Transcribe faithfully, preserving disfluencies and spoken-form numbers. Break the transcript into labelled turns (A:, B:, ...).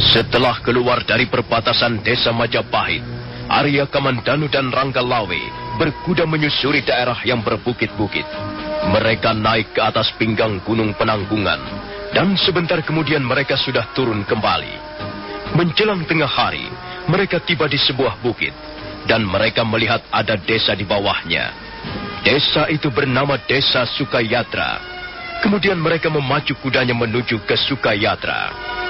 A: Setelah keluar dari perbatasan desa Majapahit, Arya Kamandanu dan Ranggalawe berkuda menyusuri daerah yang berbukit-bukit. Mereka naik ke atas pinggang Gunung Penanggungan, dan sebentar kemudian mereka sudah turun kembali. Menjelang tengah hari, mereka tiba di sebuah bukit, dan mereka melihat ada desa di bawahnya. Desa itu bernama Desa Sukayatra. Kemudian mereka memacu kudanya menuju ke Sukayatra.